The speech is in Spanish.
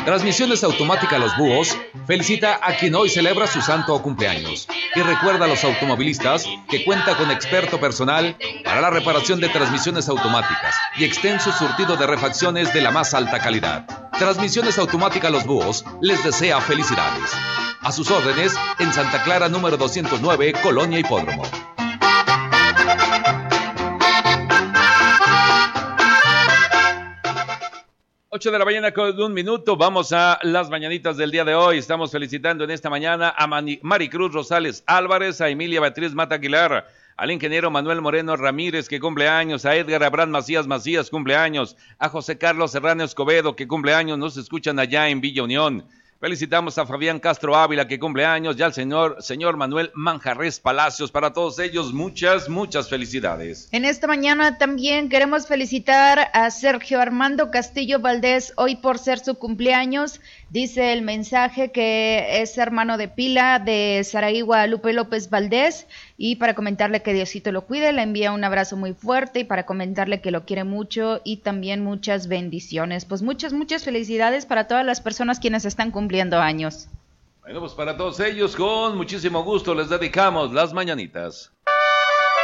Transmisiones Automática Los Búhos felicita a quien hoy celebra su santo o cumpleaños y recuerda a los automovilistas que cuenta con experto personal para la reparación de transmisiones automáticas y extenso surtido de refacciones de la más alta calidad. Transmisiones Automática Los Búhos les desea felicidades. A sus órdenes en Santa Clara número 209, Colonia Hipódromo. 8 de la mañana con 1 minuto, vamos a las mañanitas del día de hoy. Estamos felicitando en esta mañana a Maricruz Rosales Álvarez, a Emilia Beatriz Mata Aguilar, al ingeniero Manuel Moreno Ramírez, que cumple años, a Edgar Abraham Macías, cumpleaños, a José Carlos Serrano Escobedo, que cumple años, nos escuchan allá en Villa Unión. Felicitamos a Fabián Castro Ávila, que cumple años, y al señor Manuel Manjarres Palacios. Para todos ellos, muchas felicidades. En esta mañana también queremos felicitar a Sergio Armando Castillo Valdés, hoy por ser su cumpleaños. Dice el mensaje que es hermano de pila de Saraí Guadalupe López Valdés, y para comentarle que Diosito lo cuide, le envía un abrazo muy fuerte, y para comentarle que lo quiere mucho y también muchas bendiciones. Pues muchas felicidades para todas las personas quienes están cumpliendo años. Bueno, pues para todos ellos, con muchísimo gusto les dedicamos las mañanitas.